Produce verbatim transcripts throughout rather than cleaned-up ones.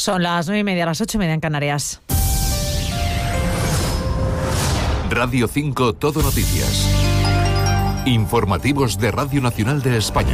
Son las nueve y media, las ocho y media en Canarias. Radio cinco Todo Noticias. Informativos de Radio Nacional de España.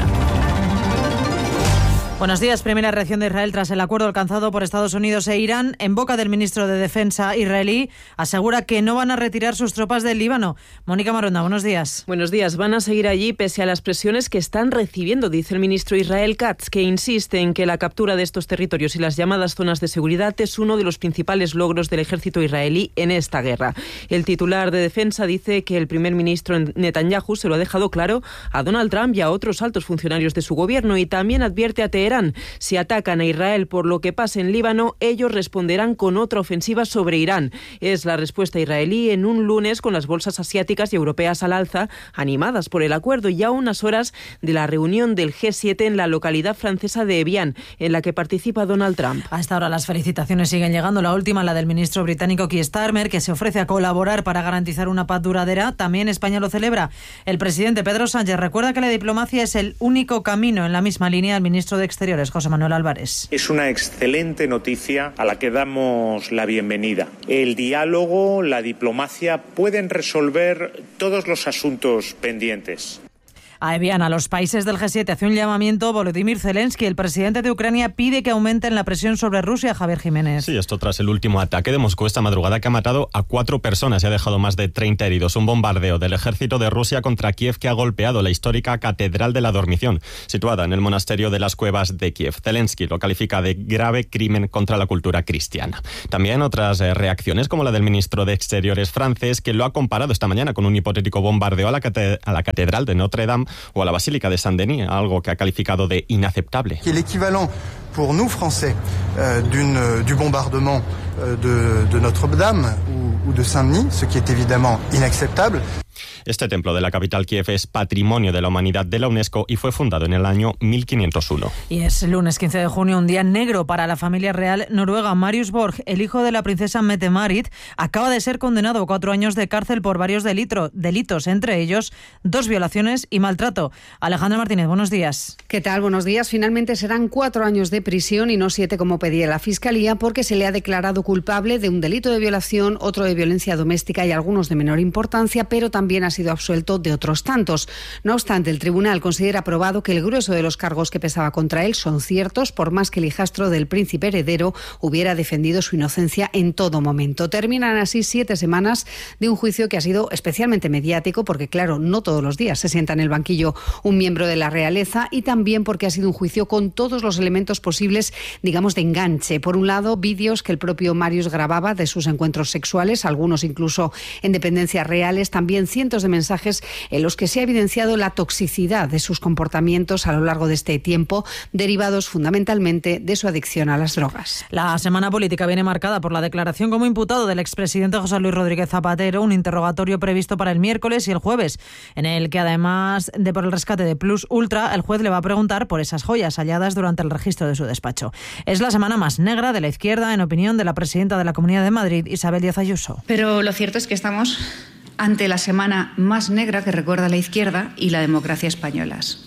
Buenos días. Primera reacción de Israel tras el acuerdo alcanzado por Estados Unidos e Irán. En boca del ministro de Defensa israelí, asegura que no van a retirar sus tropas del Líbano. Mónica Maronda, buenos días. Buenos días. Van a seguir allí pese a las presiones que están recibiendo, dice el ministro Israel Katz, que insiste en que la captura de estos territorios y las llamadas zonas de seguridad es uno de los principales logros del ejército israelí en esta guerra. El titular de Defensa dice que el primer ministro Netanyahu se lo ha dejado claro a Donald Trump y a otros altos funcionarios de su gobierno, y también advierte a Teherán: si atacan a Israel por lo que pase en Líbano, ellos responderán con otra ofensiva sobre Irán. Es la respuesta israelí en un lunes con las bolsas asiáticas y europeas al alza, animadas por el acuerdo, y a unas horas de la reunión del G siete en la localidad francesa de Evian, en la que participa Donald Trump. A esta hora las felicitaciones siguen llegando. La última, la del ministro británico Keir Starmer, que se ofrece a colaborar para garantizar una paz duradera. También España lo celebra. El presidente Pedro Sánchez recuerda que la diplomacia es el único camino. En la misma línea, el ministro de Exteriores, José Manuel Álvarez. Es una excelente noticia a la que damos la bienvenida. El diálogo, la diplomacia pueden resolver todos los asuntos pendientes. A Evian, a los países del G siete, hace un llamamiento Volodymyr Zelensky. El presidente de Ucrania pide que aumenten la presión sobre Rusia. Javier Jiménez. Sí, esto tras el último ataque de Moscú esta madrugada, que ha matado a cuatro personas y ha dejado más de treinta heridos. Un bombardeo del ejército de Rusia contra Kiev que ha golpeado la histórica Catedral de la Dormición, situada en el monasterio de las Cuevas de Kiev. Zelensky lo califica de grave crimen contra la cultura cristiana. También otras eh, reacciones, como la del ministro de Exteriores francés, que lo ha comparado esta mañana con un hipotético bombardeo a la, cate- a la Catedral de Notre Dame o a la Basílica de Saint-Denis, algo que ha calificado de inaceptable. El equivalent pour nous français euh, d'une, du bombardement euh, de, de Notre-Dame ou, ou de Saint-Denis, ce qui est évidemment inacceptable. Este templo de la capital Kiev es Patrimonio de la Humanidad de la UNESCO y fue fundado en el año mil quinientos uno. Y es lunes quince de junio, un día negro para la familia real noruega. Marius Borg, el hijo de la princesa Mette-Marit, acaba de ser condenado a cuatro años de cárcel por varios delito, delitos, entre ellos dos violaciones y maltrato. Alejandra Martínez, buenos días. ¿Qué tal? Buenos días. Finalmente serán cuatro años de prisión y no siete como pedía la Fiscalía, porque se le ha declarado culpable de un delito de violación, otro de violencia doméstica y algunos de menor importancia, pero también ha sido absuelto de otros tantos. No obstante, el tribunal considera probado que el grueso de los cargos que pesaba contra él son ciertos, por más que el hijastro del príncipe heredero hubiera defendido su inocencia en todo momento. Terminan así siete semanas de un juicio que ha sido especialmente mediático, porque claro, no todos los días se sienta en el banquillo un miembro de la realeza, y también porque ha sido un juicio con todos los elementos posibles, digamos, de enganche. Por un lado, vídeos que el propio Marius grababa de sus encuentros sexuales, algunos incluso en dependencias reales, también cientos de mensajes en los que se ha evidenciado la toxicidad de sus comportamientos a lo largo de este tiempo, derivados fundamentalmente de su adicción a las drogas. La semana política viene marcada por la declaración como imputado del expresidente José Luis Rodríguez Zapatero, un interrogatorio previsto para el miércoles y el jueves, en el que además de por el rescate de Plus Ultra, el juez le va a preguntar por esas joyas halladas durante el registro de su despacho. Es la semana más negra de la izquierda, en opinión de la presidenta de la Comunidad de Madrid, Isabel Díaz Ayuso. Pero lo cierto es que estamos ante la semana más negra que recuerda la izquierda y la democracia españolas.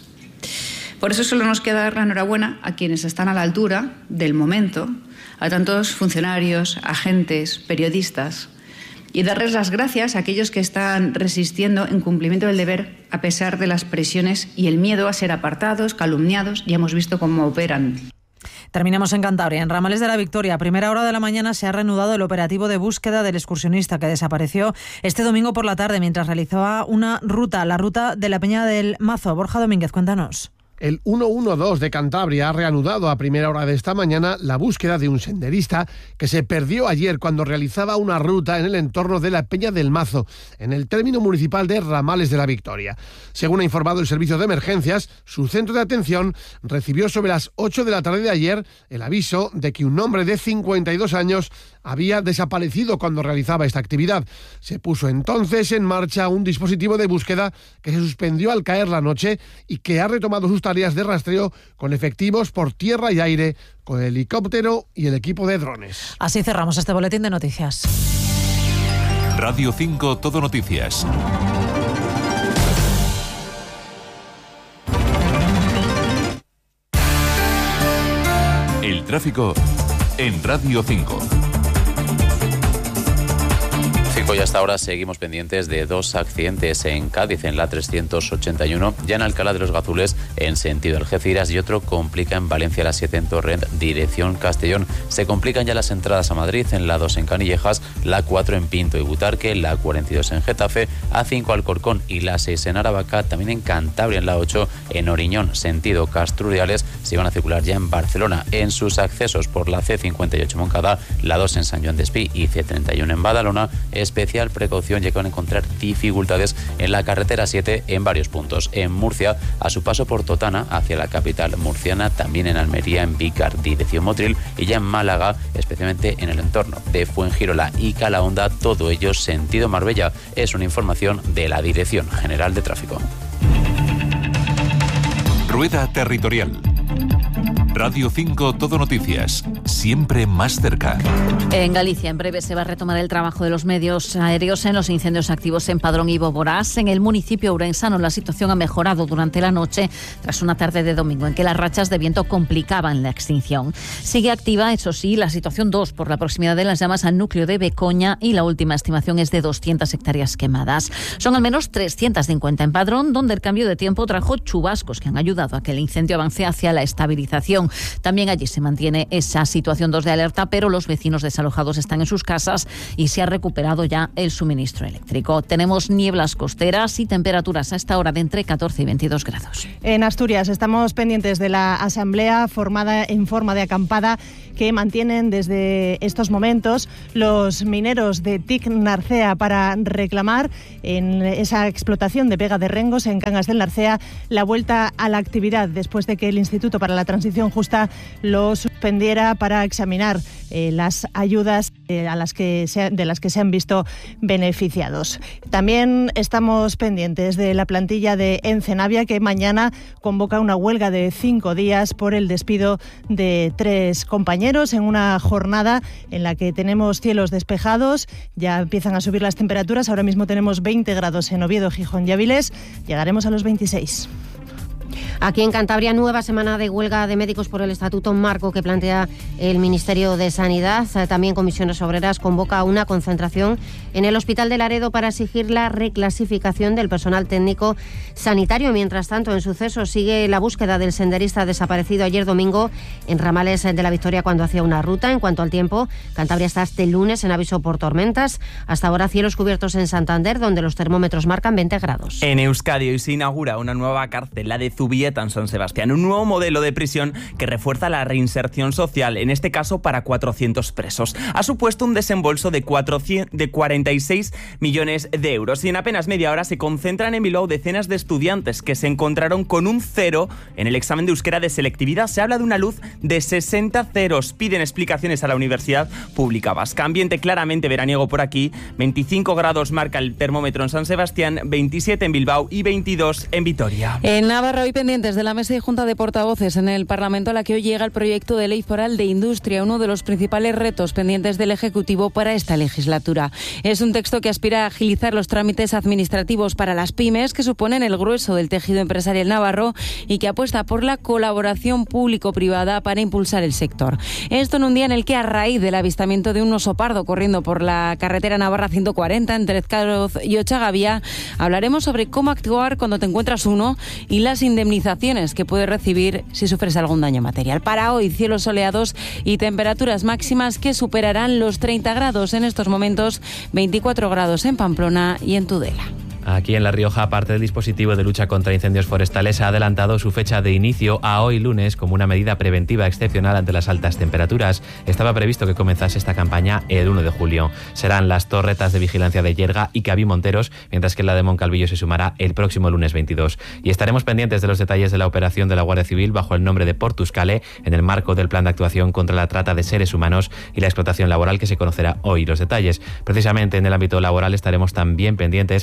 Por eso solo nos queda dar la enhorabuena a quienes están a la altura del momento, a tantos funcionarios, agentes, periodistas, y darles las gracias a aquellos que están resistiendo en cumplimiento del deber a pesar de las presiones y el miedo a ser apartados, calumniados. Ya hemos visto cómo operan. Terminamos en Cantabria. En Ramales de la Victoria, a primera hora de la mañana, se ha reanudado el operativo de búsqueda del excursionista que desapareció este domingo por la tarde mientras realizaba una ruta, la ruta de la Peña del Mazo. Borja Domínguez, cuéntanos. El ciento doce de Cantabria ha reanudado a primera hora de esta mañana la búsqueda de un senderista que se perdió ayer cuando realizaba una ruta en el entorno de la Peña del Mazo, en el término municipal de Ramales de la Victoria. Según ha informado el servicio de emergencias, su centro de atención recibió sobre las ocho de la tarde de ayer el aviso de que un hombre de cincuenta y dos años había desaparecido cuando realizaba esta actividad. Se puso entonces en marcha un dispositivo de búsqueda que se suspendió al caer la noche y que ha retomado sus tareas de rastreo con efectivos por tierra y aire, con helicóptero y el equipo de drones. Así cerramos este boletín de noticias. Radio cinco Todo Noticias. El tráfico en Radio cinco. Y hasta ahora seguimos pendientes de dos accidentes en Cádiz, en la trescientos ochenta y uno, ya en Alcalá de los Gazules, en sentido Algeciras, y otro complica en Valencia, la siete en Torrent, dirección Castellón. Se complican ya las entradas a Madrid, en la dos en Canillejas, la cuatro en Pinto y Butarque, la cuarenta y dos en Getafe, A cinco Alcorcón y la seis en Aravaca, también en Cantabria, en la ocho en Oriñón, sentido Castruriales. Se van a circular ya en Barcelona. En sus accesos por la C cincuenta y ocho Moncada, la dos en San Joan d'Espí y C treinta y uno en Badalona, especial precaución ya que van a encontrar dificultades en la carretera siete en varios puntos. En Murcia, a su paso por Totana hacia la capital murciana, también en Almería, en Vícar, dirección Motril, y ya en Málaga, especialmente en el entorno de Fuengirola y Calahonda, todo ello sentido Marbella. Es una información de la Dirección General de Tráfico. Rueda Territorial. Radio cinco Todo Noticias, siempre más cerca. En Galicia, en breve, se va a retomar el trabajo de los medios aéreos en los incendios activos en Padrón y Boborás. En el municipio ourensano, la situación ha mejorado durante la noche, tras una tarde de domingo en que las rachas de viento complicaban la extinción. Sigue activa, eso sí, la situación dos por la proximidad de las llamas al núcleo de Becoña, y la última estimación es de doscientas hectáreas quemadas. Son al menos trescientas cincuenta en Padrón, donde el cambio de tiempo trajo chubascos que han ayudado a que el incendio avance hacia la estabilización. También allí se mantiene esa situación dos de alerta, pero los vecinos desalojados están en sus casas y se ha recuperado ya el suministro eléctrico. Tenemos nieblas costeras y temperaturas a esta hora de entre catorce y veintidós grados. En Asturias estamos pendientes de la asamblea formada en forma de acampada que mantienen desde estos momentos los mineros de T I C Narcea para reclamar en esa explotación de Vega de Rengos en Cangas del Narcea la vuelta a la actividad después de que el Instituto para la Transición Justa lo suspendiera para examinar eh, las ayudas eh, a las que se, de las que se han visto beneficiados. También estamos pendientes de la plantilla de Encenavia, que mañana convoca una huelga de cinco días por el despido de tres compañeros en una jornada en la que tenemos cielos despejados. Ya empiezan a subir las temperaturas. Ahora mismo tenemos veinte grados en Oviedo, Gijón y Avilés. Llegaremos a los veintiséis. Aquí en Cantabria, nueva semana de huelga de médicos por el estatuto marco que plantea el Ministerio de Sanidad. También Comisiones Obreras convoca una concentración en el Hospital de Laredo para exigir la reclasificación del personal técnico sanitario. Mientras tanto, en sucesos sigue la búsqueda del senderista desaparecido ayer domingo en Ramales de la Victoria cuando hacía una ruta. En cuanto al tiempo, Cantabria está este lunes en aviso por tormentas. Hasta ahora cielos cubiertos en Santander, donde los termómetros marcan veinte grados. En Euskadi hoy se inaugura una nueva cárcel, la de Zubieta, en San Sebastián, un nuevo modelo de prisión que refuerza la reinserción social, en este caso para cuatrocientos presos. Ha supuesto un desembolso de, cuatrocientos, de cuarenta y seis millones de euros, y en apenas media hora se concentran en Bilbao decenas de estudiantes que se encontraron con un cero en el examen de euskera de selectividad. Se habla de una luz de sesenta ceros. Piden explicaciones a la Universidad Pública Vasca. Ambiente claramente veraniego por aquí. veinticinco grados marca el termómetro en San Sebastián, veintisiete en Bilbao y veintidós en Vitoria. En Navarra, hoy pendientes de la mesa y junta de portavoces en el Parlamento, a la que hoy llega el proyecto de ley foral de industria, uno de los principales retos pendientes del Ejecutivo para esta legislatura. Es un texto que aspira a agilizar los trámites administrativos para las pymes, que suponen el grueso del tejido empresarial navarro, y que apuesta por la colaboración público-privada para impulsar el sector. Esto en un día en el que, a raíz del avistamiento de un oso pardo corriendo por la carretera Navarra ciento cuarenta entre Ezcaroz y Ochagavía, hablaremos sobre cómo actuar cuando te encuentras uno y las indemnizaciones que puedes recibir si sufres algún daño material. Para hoy, cielos soleados y temperaturas máximas que superarán los treinta grados. En estos momentos, veinticuatro grados en Pamplona y en Tudela. Aquí en La Rioja, parte del dispositivo de lucha contra incendios forestales ha adelantado su fecha de inicio a hoy lunes como una medida preventiva excepcional ante las altas temperaturas. Estaba previsto que comenzase esta campaña el uno de julio. Serán las torretas de vigilancia de Yerga y Cabí Monteros, mientras que la de Moncalvillo se sumará el próximo lunes veintidós. Y estaremos pendientes de los detalles de la operación de la Guardia Civil bajo el nombre de Portuscale, en el marco del plan de actuación contra la trata de seres humanos y la explotación laboral, que se conocerá hoy. Los detalles, precisamente en el ámbito laboral, estaremos también pendientes de la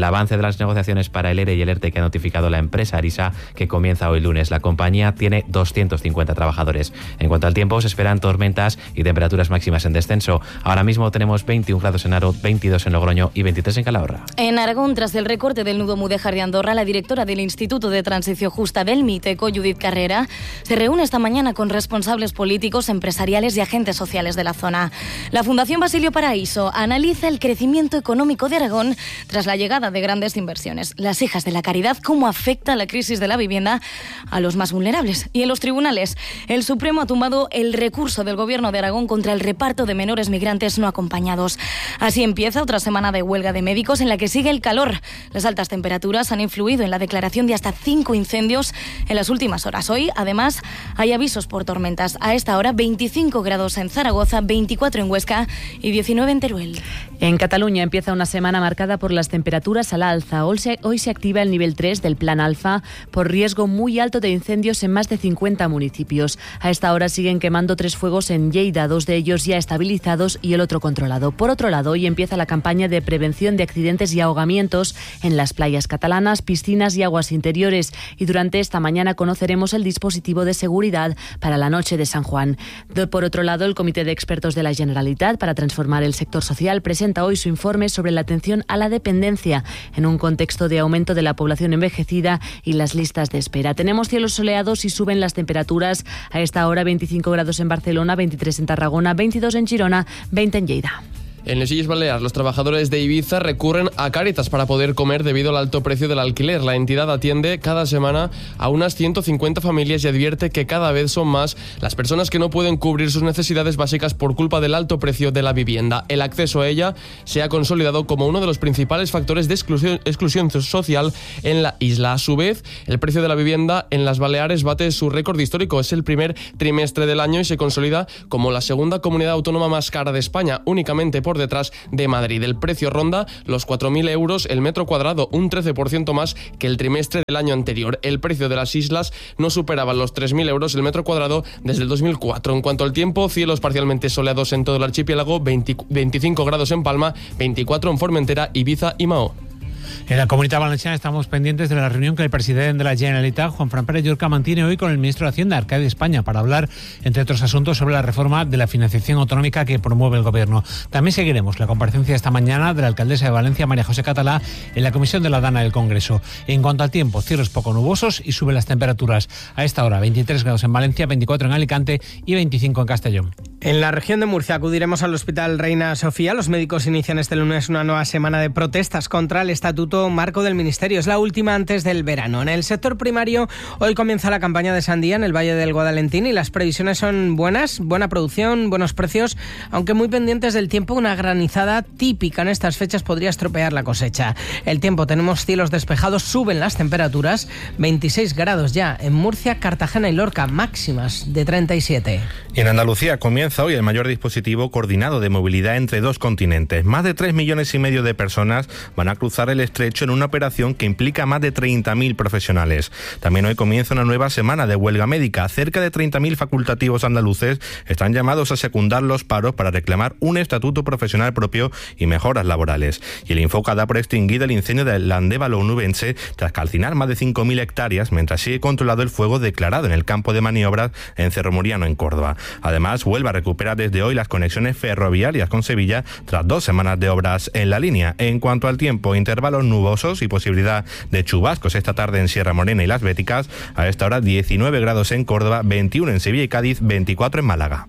avance de las negociaciones para el ERE y el ERTE que ha notificado la empresa Arisa, que comienza hoy lunes. La compañía tiene doscientos cincuenta trabajadores. En cuanto al tiempo, se esperan tormentas y temperaturas máximas en descenso. Ahora mismo tenemos veintiún grados en Aro, veintidós en Logroño y veintitrés en Calahorra. En Aragón, tras el recorte del nudo Mudéjar de Andorra, la directora del Instituto de Transición Justa del MITECO, Judith Carrera, se reúne esta mañana con responsables políticos, empresariales y agentes sociales de la zona. La Fundación Basilio Paraíso analiza el crecimiento económico de Aragón tras la llegada de grandes inversiones. Las hijas de la caridad, cómo afecta la crisis de la vivienda a los más vulnerables. Y en los tribunales, el Supremo ha tumbado el recurso del Gobierno de Aragón contra el reparto de menores migrantes no acompañados. Así empieza otra semana de huelga de médicos en la que sigue el calor. Las altas temperaturas han influido en la declaración de hasta cinco incendios en las últimas horas. Hoy, además, hay avisos por tormentas. A esta hora, veinticinco grados en Zaragoza, veinticuatro en Huesca y diecinueve en Teruel. En Cataluña empieza una semana marcada por las temperaturas al alza. Hoy se, hoy se activa el nivel tres del Plan Alfa por riesgo muy alto de incendios en más de cincuenta municipios. A esta hora siguen quemando tres fuegos en Lleida, dos de ellos ya estabilizados y el otro controlado. Por otro lado, hoy empieza la campaña de prevención de accidentes y ahogamientos en las playas catalanas, piscinas y aguas interiores. Y durante esta mañana conoceremos el dispositivo de seguridad para la noche de San Juan. Por otro lado, el Comité de Expertos de la Generalitat para transformar el sector social presenta hoy su informe sobre la atención a la dependencia en un contexto de aumento de la población envejecida y las listas de espera. Tenemos cielos soleados y suben las temperaturas. A esta hora veinticinco grados en Barcelona, veintitrés en Tarragona, veintidós en Girona, veinte en Lleida. En les Illes Balears, los trabajadores de Ibiza recurren a Cáritas para poder comer debido al alto precio del alquiler. La entidad atiende cada semana a unas ciento cincuenta familias y advierte que cada vez son más las personas que no pueden cubrir sus necesidades básicas por culpa del alto precio de la vivienda. El acceso a ella se ha consolidado como uno de los principales factores de exclusión, exclusión social en la isla. A su vez, el precio de la vivienda en las Baleares bate su récord histórico. Es el primer trimestre del año y se consolida como la segunda comunidad autónoma más cara de España, únicamente por por detrás de Madrid. El precio ronda los cuatro mil euros el metro cuadrado, un trece por ciento más que el trimestre del año anterior. El precio de las islas no superaba los tres mil euros el metro cuadrado desde el dos mil cuatro. En cuanto al tiempo, cielos parcialmente soleados en todo el archipiélago, veinte, veinticinco grados en Palma, veinticuatro en Formentera, Ibiza y Mahó. En la Comunitat Valenciana estamos pendientes de la reunión que el presidente de la Generalitat, Juanfran Pérez Llorca, mantiene hoy con el ministro de Hacienda, Arcadi España, para hablar, entre otros asuntos, sobre la reforma de la financiación autonómica que promueve el Gobierno. También seguiremos la comparecencia esta mañana de la alcaldesa de Valencia, María José Catalá, en la Comisión de la Dana del Congreso. En cuanto al tiempo, cielos poco nubosos y suben las temperaturas. A esta hora, veintitrés grados en Valencia, veinticuatro en Alicante y veinticinco en Castellón. En la región de Murcia acudiremos al Hospital Reina Sofía. Los médicos inician este lunes una nueva semana de protestas contra el Estatuto Marco del Ministerio. Es la última antes del verano. En el sector primario, hoy comienza la campaña de sandía en el Valle del Guadalentín y las previsiones son buenas, buena producción, buenos precios, aunque muy pendientes del tiempo. Una granizada típica en estas fechas podría estropear la cosecha. El tiempo, tenemos cielos despejados, suben las temperaturas, veintiséis grados ya en Murcia, Cartagena y Lorca, máximas de treinta y siete. Y en Andalucía comienza hoy el mayor dispositivo coordinado de movilidad entre dos continentes. Más de tres millones y medio de personas van a cruzar el estrecho en una operación que implica a más de treinta mil profesionales. También hoy comienza una nueva semana de huelga médica. Cerca de treinta mil facultativos andaluces están llamados a secundar los paros para reclamar un estatuto profesional propio y mejoras laborales. Y el Infoca da por extinguido el incendio del Andévalo onubense tras calcinar más de cinco mil hectáreas, mientras sigue controlado el fuego declarado en el campo de maniobras en Cerro Muriano, en Córdoba. Además, Huelva recupera desde hoy las conexiones ferroviarias con Sevilla tras dos semanas de obras en la línea. En cuanto al tiempo, intervalos nubosos y posibilidad de chubascos esta tarde en Sierra Morena y Las Béticas. A esta hora diecinueve grados en Córdoba, veintiuno en Sevilla y Cádiz, veinticuatro en Málaga.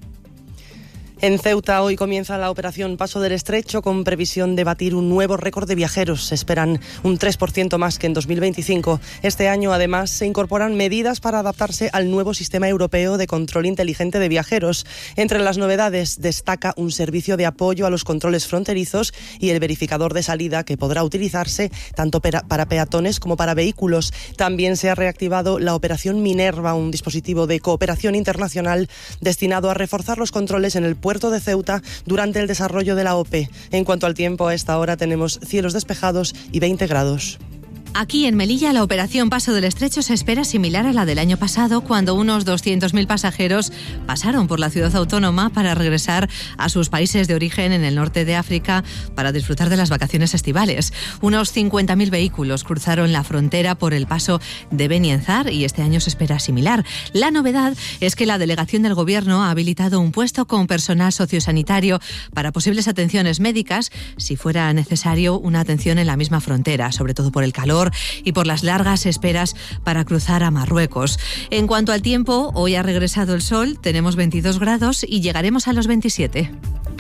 En Ceuta hoy comienza la operación Paso del Estrecho con previsión de batir un nuevo récord de viajeros. Se esperan un tres por ciento más que en dos mil veinticinco. Este año además se incorporan medidas para adaptarse al nuevo sistema europeo de control inteligente de viajeros. Entre las novedades destaca un servicio de apoyo a los controles fronterizos y el verificador de salida que podrá utilizarse tanto para peatones como para vehículos. También se ha reactivado la operación Minerva, un dispositivo de cooperación internacional destinado a reforzar los controles en el puerto puerto de Ceuta durante el desarrollo de la O P E. En cuanto al tiempo, a esta hora tenemos cielos despejados y veinte grados. Aquí en Melilla la operación Paso del Estrecho se espera similar a la del año pasado, cuando unos doscientos mil pasajeros pasaron por la ciudad autónoma para regresar a sus países de origen en el norte de África para disfrutar de las vacaciones estivales. Unos cincuenta mil vehículos cruzaron la frontera por el paso de Benienzar y este año se espera similar. La novedad es que la delegación del Gobierno ha habilitado un puesto con personal sociosanitario para posibles atenciones médicas si fuera necesario una atención en la misma frontera, sobre todo por el calor y por las largas esperas para cruzar a Marruecos. En cuanto al tiempo, hoy ha regresado el sol, tenemos veintidós grados y llegaremos a los veintisiete.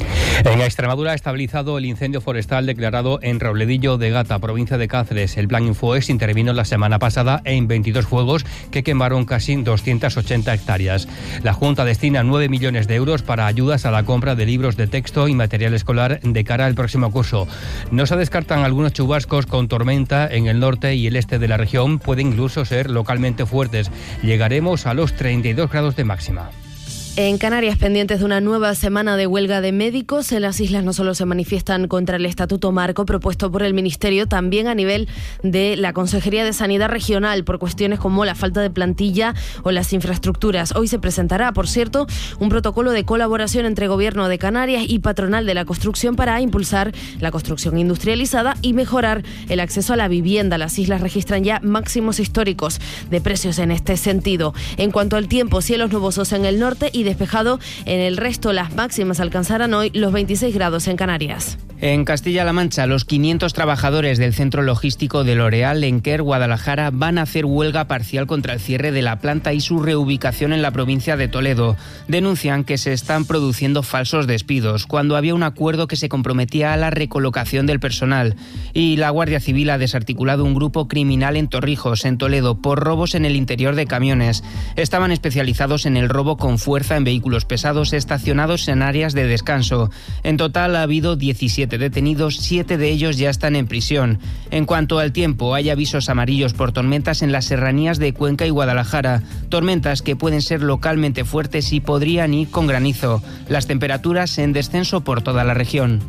En Extremadura ha estabilizado el incendio forestal declarado en Robledillo de Gata, provincia de Cáceres. El plan Infoex intervino la semana pasada en veintidós fuegos que quemaron casi doscientas ochenta hectáreas. La Junta destina nueve millones de euros para ayudas a la compra de libros de texto y material escolar de cara al próximo curso. No se descartan algunos chubascos con tormenta en el norte y el este de la región. Pueden incluso ser localmente fuertes. Llegaremos a los treinta y dos grados de máxima. En Canarias, pendientes de una nueva semana de huelga de médicos, en las islas no solo se manifiestan contra el Estatuto Marco propuesto por el Ministerio, también a nivel de la Consejería de Sanidad Regional por cuestiones como la falta de plantilla o las infraestructuras. Hoy se presentará, por cierto, un protocolo de colaboración entre Gobierno de Canarias y Patronal de la Construcción para impulsar la construcción industrializada y mejorar el acceso a la vivienda. Las islas registran ya máximos históricos de precios en este sentido. En cuanto al tiempo, cielos nubosos en el norte y despejado en el resto. Las máximas alcanzarán hoy los veintiséis grados en Canarias. En Castilla-La Mancha, los quinientos trabajadores del centro logístico de L'Oréal en Quer, Guadalajara, van a hacer huelga parcial contra el cierre de la planta y su reubicación en la provincia de Toledo. Denuncian que se están produciendo falsos despidos, cuando había un acuerdo que se comprometía a la recolocación del personal. Y la Guardia Civil ha desarticulado un grupo criminal en Torrijos, en Toledo, por robos en el interior de camiones. Estaban especializados en el robo con fuerza en vehículos pesados estacionados en áreas de descanso. En total ha habido diecisiete detenidos, siete de ellos ya están en prisión. En cuanto al tiempo, hay avisos amarillos por tormentas en las serranías de Cuenca y Guadalajara, tormentas que pueden ser localmente fuertes y podrían ir con granizo. Las temperaturas en descenso por toda la región.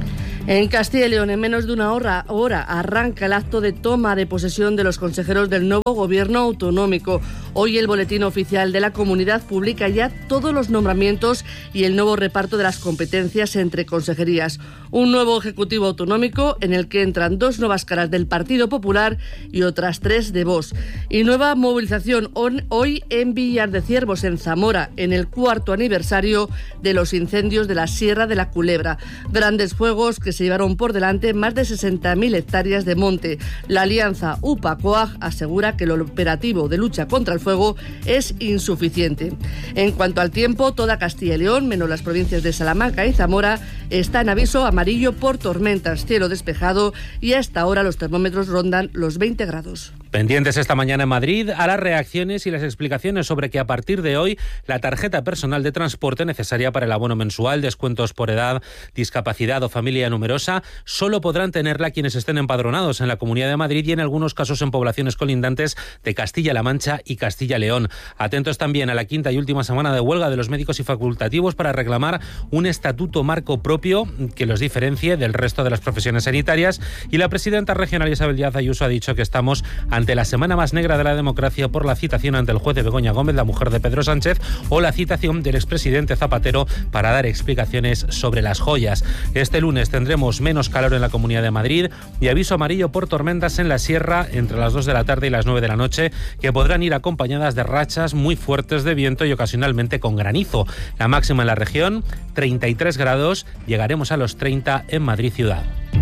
En Castilla y León, en menos de una hora, hora arranca el acto de toma de posesión de los consejeros del nuevo gobierno autonómico. Hoy el Boletín Oficial de la Comunidad publica ya todos los nombramientos y el nuevo reparto de las competencias entre consejerías. Un nuevo Ejecutivo Autonómico en el que entran dos nuevas caras del Partido Popular y otras tres de Vox. Y nueva movilización hoy en Villar de Ciervos, en Zamora, en el cuarto aniversario de los incendios de la Sierra de la Culebra. Grandes fuegos que se llevaron por delante más de sesenta mil hectáreas de monte. La alianza U P A-C O A G asegura que el operativo de lucha contra el fuego es insuficiente. En cuanto al tiempo, toda Castilla y León, menos las provincias de Salamanca y Zamora, está en aviso amarillo por tormentas, cielo despejado y a esta hora los termómetros rondan los veinte grados. Pendientes esta mañana en Madrid a las reacciones y las explicaciones sobre que a partir de hoy la tarjeta personal de transporte necesaria para el abono mensual, descuentos por edad, discapacidad o familia numerosa, solo podrán tenerla quienes estén empadronados en la Comunidad de Madrid y en algunos casos en poblaciones colindantes de Castilla-La Mancha y Castilla-León. Atentos también a la quinta y última semana de huelga de los médicos y facultativos para reclamar un estatuto marco propio que los diferencie del resto de las profesiones sanitarias, y la presidenta regional Isabel Díaz Ayuso ha dicho que estamos ante la semana más negra de la democracia por la citación ante el juez de Begoña Gómez, la mujer de Pedro Sánchez, o la citación del expresidente Zapatero para dar explicaciones sobre las joyas. Este lunes tendremos menos calor en la Comunidad de Madrid y aviso amarillo por tormentas en la sierra entre las dos de la tarde y las nueve de la noche, que podrán ir acompañadas de rachas muy fuertes de viento y ocasionalmente con granizo. La máxima en la región, treinta y tres grados, llegaremos a los treinta en Madrid ciudad.